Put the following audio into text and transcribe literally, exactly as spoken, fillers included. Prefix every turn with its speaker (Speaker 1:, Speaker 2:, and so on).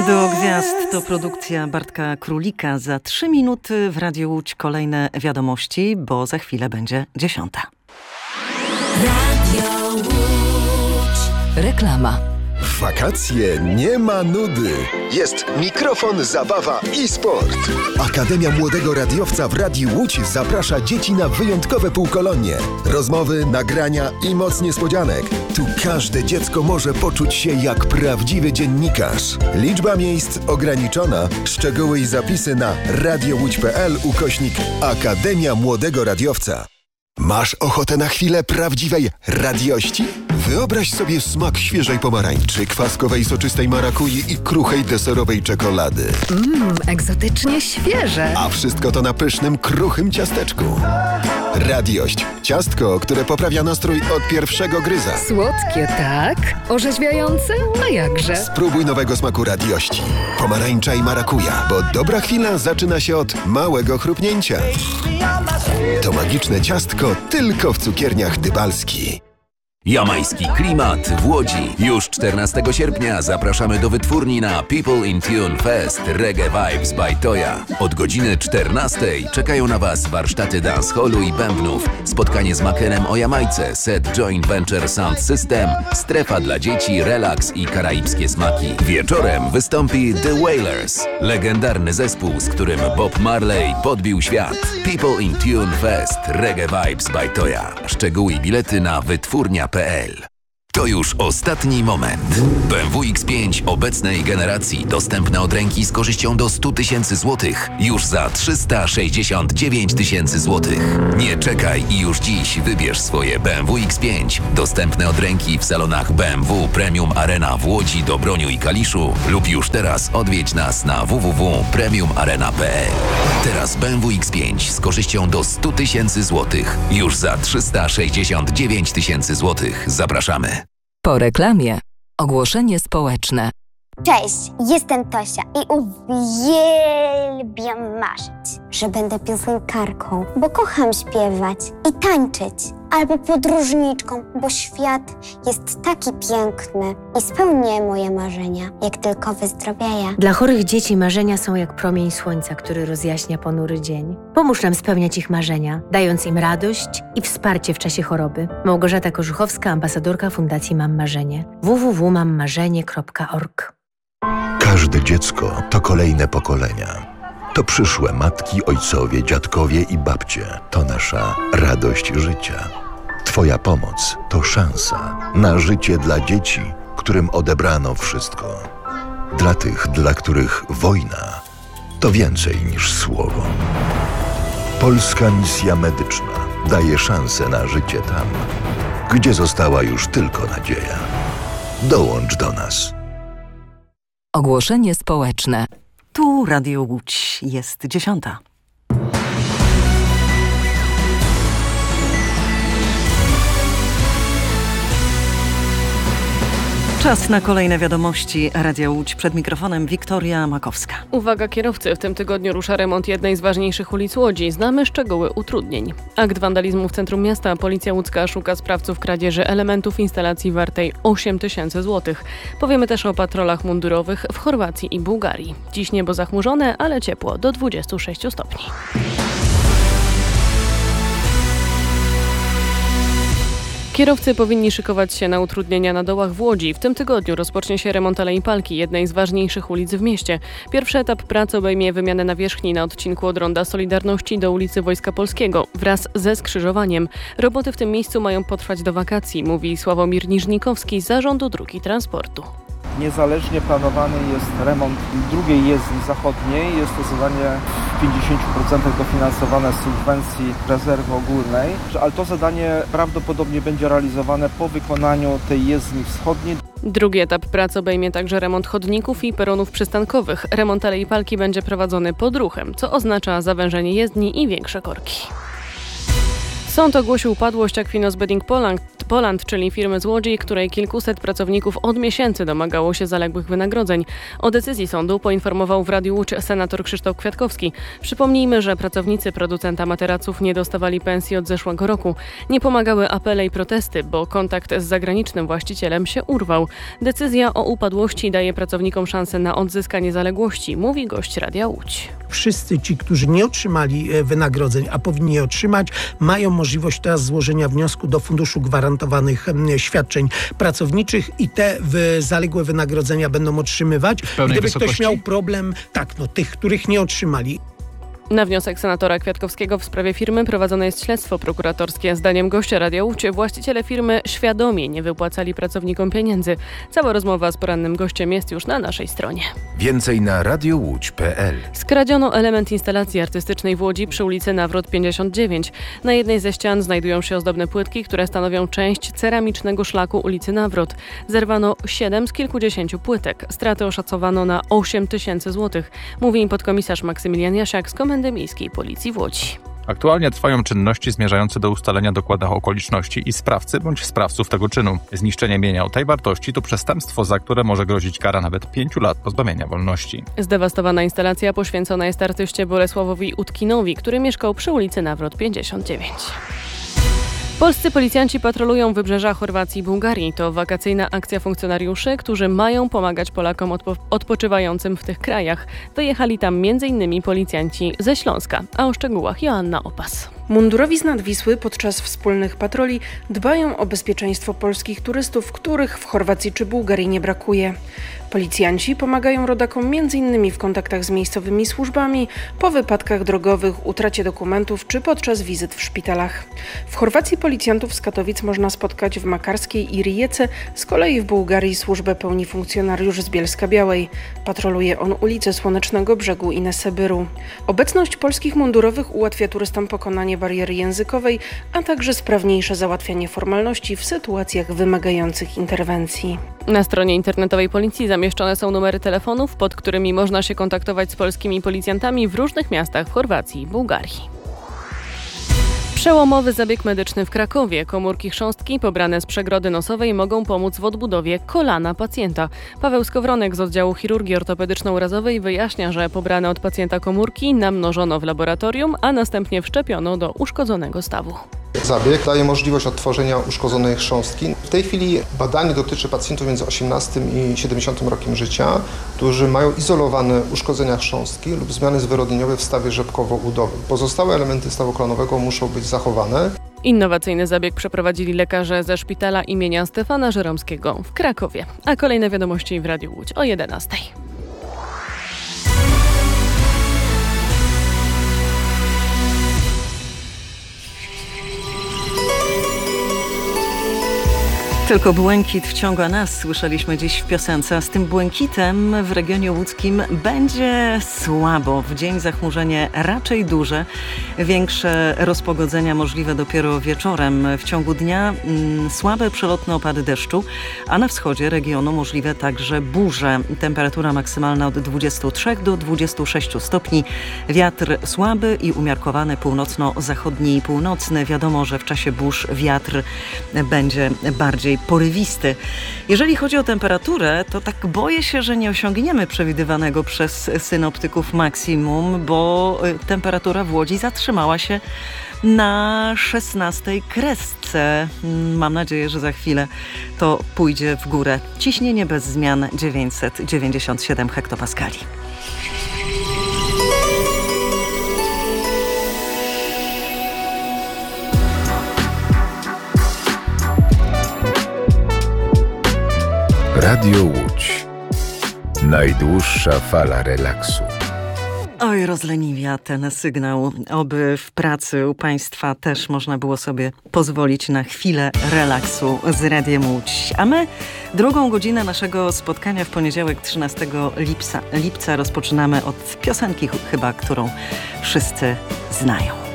Speaker 1: Do gwiazd to produkcja Bartka Królika. Za trzy minuty w Radiu Łódź kolejne wiadomości, bo za chwilę będzie dziesiąta.
Speaker 2: Radio Łódź. Reklama.
Speaker 3: W wakacje nie ma nudy. Jest mikrofon, zabawa i sport. Akademia Młodego Radiowca w Radiu Łódź zaprasza dzieci na wyjątkowe półkolonie. Rozmowy, nagrania i moc niespodzianek. Tu każde dziecko może poczuć się jak prawdziwy dziennikarz. Liczba miejsc ograniczona. Szczegóły i zapisy na radiołódź.pl ukośnik Akademia Młodego Radiowca. Masz ochotę na chwilę prawdziwej radiości? Wyobraź sobie smak świeżej pomarańczy, kwaskowej soczystej marakui i kruchej deserowej czekolady.
Speaker 2: Mmm, egzotycznie świeże.
Speaker 3: A wszystko to na pysznym, kruchym ciasteczku. Radiość. Ciastko, które poprawia nastrój od pierwszego gryza.
Speaker 2: Słodkie, tak? Orzeźwiające? A jakże?
Speaker 3: Spróbuj nowego smaku radiości. Pomarańcza i marakuja, bo dobra chwila zaczyna się od małego chrupnięcia. To magiczne ciastko tylko w cukierniach Dybalski.
Speaker 4: Jamański klimat w Łodzi. Już czternastego sierpnia zapraszamy do wytwórni na People in Tune Fest Reggae Vibes by Toya. Od godziny czternastej czekają na Was warsztaty dancehallu i bębnów, spotkanie z Makenem o Jamajce, set Joint Venture Sound System, strefa dla dzieci, relaks i karaibskie smaki. Wieczorem wystąpi The Wailers, legendarny zespół, z którym Bob Marley podbił świat. People in Tune Fest Reggae Vibes by Toya. Szczegóły i bilety na wytwórnia kropka p l. To już ostatni moment. B M W X pięć obecnej generacji dostępne od ręki z korzyścią do sto tysięcy złotych już za trzysta sześćdziesiąt dziewięć tysięcy złotych. Nie czekaj i już dziś wybierz swoje B M W X pięć dostępne od ręki w salonach B M W Premium Arena w Łodzi, Dobroniu i Kaliszu lub już teraz odwiedź nas na w w w kropka premium arena kropka p l. Teraz B M W X pięć z korzyścią do sto tysięcy złotych już za trzysta sześćdziesiąt dziewięć tysięcy złotych. Zapraszamy.
Speaker 2: Po reklamie ogłoszenie społeczne.
Speaker 5: Cześć, jestem Tosia i uwielbiam marzyć, że będę piosenkarką, bo kocham śpiewać i tańczyć. Albo podróżniczką, bo świat jest taki piękny i spełnię moje marzenia, jak tylko wyzdrowieję.
Speaker 6: Dla chorych dzieci marzenia są jak promień słońca, który rozjaśnia ponury dzień. Pomóż nam spełniać ich marzenia, dając im radość i wsparcie w czasie choroby. Małgorzata Korzuchowska, ambasadorka Fundacji Mam Marzenie. w w w kropka mam marzenie kropka org.
Speaker 7: Każde dziecko to kolejne pokolenia. To przyszłe matki, ojcowie, dziadkowie i babcie. To nasza radość życia. Twoja pomoc to szansa na życie dla dzieci, którym odebrano wszystko. Dla tych, dla których wojna to więcej niż słowo. Polska Misja Medyczna daje szansę na życie tam, gdzie została już tylko nadzieja. Dołącz do nas.
Speaker 2: Ogłoszenie społeczne.
Speaker 1: Tu Radio Łódź, jest dziesiąta. Czas na kolejne wiadomości Radia Łódź. Przed mikrofonem Wiktoria Makowska.
Speaker 8: Uwaga kierowcy, w tym tygodniu rusza remont jednej z ważniejszych ulic Łodzi. Znamy szczegóły utrudnień. Akt wandalizmu w centrum miasta. Policja łódzka szuka sprawców kradzieży elementów instalacji wartej osiem tysięcy złotych. Powiemy też o patrolach mundurowych w Chorwacji i Bułgarii. Dziś niebo zachmurzone, ale ciepło do dwudziestu sześciu stopni. Kierowcy powinni szykować się na utrudnienia na dołach w Łodzi. W tym tygodniu rozpocznie się remont Alei Palki, jednej z ważniejszych ulic w mieście. Pierwszy etap pracy obejmie wymianę nawierzchni na odcinku od Ronda Solidarności do ulicy Wojska Polskiego wraz ze skrzyżowaniem. Roboty w tym miejscu mają potrwać do wakacji, mówi Sławomir Niżnikowski z Zarządu Dróg i Transportu.
Speaker 9: Niezależnie planowany jest remont drugiej jezdni zachodniej. Jest to zadanie w pięćdziesięciu procentach dofinansowane z subwencji rezerwy ogólnej, ale to zadanie prawdopodobnie będzie realizowane po wykonaniu tej jezdni wschodniej.
Speaker 8: Drugi etap pracy obejmie także remont chodników i peronów przystankowych. Remont Alei Palki będzie prowadzony pod ruchem, co oznacza zawężenie jezdni i większe korki. Sąd ogłosił upadłość Aquinos Bedding Poland Poland, czyli firmy z Łodzi, której kilkuset pracowników od miesięcy domagało się zaległych wynagrodzeń. O decyzji sądu poinformował w Radiu Łódź senator Krzysztof Kwiatkowski. Przypomnijmy, że pracownicy producenta materaców nie dostawali pensji od zeszłego roku. Nie pomagały apele i protesty, bo kontakt z zagranicznym właścicielem się urwał. Decyzja o upadłości daje pracownikom szansę na odzyskanie zaległości, mówi gość Radia Łódź.
Speaker 10: Wszyscy ci, którzy nie otrzymali wynagrodzeń, a powinni je otrzymać, mają możliwość teraz złożenia wniosku do Funduszu Gwarantowanych Świadczeń Pracowniczych i te w zaległe wynagrodzenia będą otrzymywać. Gdyby wysokości? Ktoś miał problem, tak, no tych, których nie otrzymali.
Speaker 8: Na wniosek senatora Kwiatkowskiego w sprawie firmy prowadzone jest śledztwo prokuratorskie. Zdaniem gościa Radia Łódź właściciele firmy świadomie nie wypłacali pracownikom pieniędzy. Cała rozmowa z porannym gościem jest już na naszej stronie.
Speaker 4: Więcej na radiowódź kropka p l.
Speaker 8: Skradziono element instalacji artystycznej w Łodzi przy ulicy Nawrot pięćdziesiąt dziewięć. Na jednej ze ścian znajdują się ozdobne płytki, które stanowią część ceramicznego szlaku ulicy Nawrot. Zerwano siedem z kilkudziesięciu płytek. Straty oszacowano na osiem tysięcy złotych, mówi podkomisarz Maksymilian Jasiak z Komendy Miejskiej Policji w Łodzi.
Speaker 11: Aktualnie trwają czynności zmierzające do ustalenia dokładnych okoliczności i sprawcy bądź sprawców tego czynu. Zniszczenie mienia o tej wartości to przestępstwo, za które może grozić kara nawet pięciu lat pozbawienia wolności.
Speaker 8: Zdewastowana instalacja poświęcona jest artyście Bolesławowi Utkinowi, który mieszkał przy ulicy Nawrot pięćdziesiąt dziewięć. Polscy policjanci patrolują wybrzeża Chorwacji i Bułgarii. To wakacyjna akcja funkcjonariuszy, którzy mają pomagać Polakom odpo- odpoczywającym w tych krajach. Wyjechali tam między innymi policjanci ze Śląska. A o szczegółach Joanna Opas.
Speaker 12: Mundurowi z Nadwisły podczas wspólnych patroli dbają o bezpieczeństwo polskich turystów, których w Chorwacji czy Bułgarii nie brakuje. Policjanci pomagają rodakom między innymi w kontaktach z miejscowymi służbami, po wypadkach drogowych, utracie dokumentów czy podczas wizyt w szpitalach. W Chorwacji policjantów z Katowic można spotkać w Makarskiej i Rijece, z kolei w Bułgarii służbę pełni funkcjonariusz z Bielska-Białej. Patroluje on ulice Słonecznego Brzegu i Nesebyru. Obecność polskich mundurowych ułatwia turystom pokonanie bariery językowej, a także sprawniejsze załatwianie formalności w sytuacjach wymagających interwencji.
Speaker 8: Na stronie internetowej policji zamieszczone są numery telefonów, pod którymi można się kontaktować z polskimi policjantami w różnych miastach w Chorwacji i Bułgarii. Przełomowy zabieg medyczny w Krakowie. Komórki chrząstki pobrane z przegrody nosowej mogą pomóc w odbudowie kolana pacjenta. Paweł Skowronek z oddziału chirurgii ortopedyczno-urazowej wyjaśnia, że pobrane od pacjenta komórki namnożono w laboratorium, a następnie wszczepiono do uszkodzonego stawu.
Speaker 13: Zabieg daje możliwość odtworzenia uszkodzonej chrząstki. W tej chwili badanie dotyczy pacjentów między osiemnastym i siedemdziesiątym rokiem życia, którzy mają izolowane uszkodzenia chrząstki lub zmiany zwyrodnieniowe w stawie rzepkowo-udowym. Pozostałe elementy stawu kolanowego muszą być zachowane.
Speaker 8: Innowacyjny zabieg przeprowadzili lekarze ze szpitala imienia Stefana Żeromskiego w Krakowie. A kolejne wiadomości w Radiu Łódź o jedenastej.
Speaker 1: Tylko błękit wciąga nas, słyszeliśmy dziś w piosence. Z tym błękitem w regionie łódzkim będzie słabo. W dzień zachmurzenie raczej duże. Większe rozpogodzenia możliwe dopiero wieczorem. W ciągu dnia mm, słabe przelotne opady deszczu, a na wschodzie regionu możliwe także burze. Temperatura maksymalna od dwudziestu trzech do dwudziestu sześciu stopni. Wiatr słaby i umiarkowany północno-zachodni i północny. Wiadomo, że w czasie burz wiatr będzie bardziej porywisty. Jeżeli chodzi o temperaturę, to tak boję się, że nie osiągniemy przewidywanego przez synoptyków maksimum, bo temperatura w Łodzi zatrzymała się na szesnastej kresce. Mam nadzieję, że za chwilę to pójdzie w górę. Ciśnienie bez zmian dziewięćset dziewięćdziesiąt siedem hektopaskali.
Speaker 7: Radio Łódź. Najdłuższa fala relaksu.
Speaker 1: Oj, rozleniwia ten sygnał. Oby w pracy u Państwa też można było sobie pozwolić na chwilę relaksu z Radiem Łódź. A my drugą godzinę naszego spotkania w poniedziałek trzynastego lipca, lipca rozpoczynamy od piosenki chyba, którą wszyscy znają.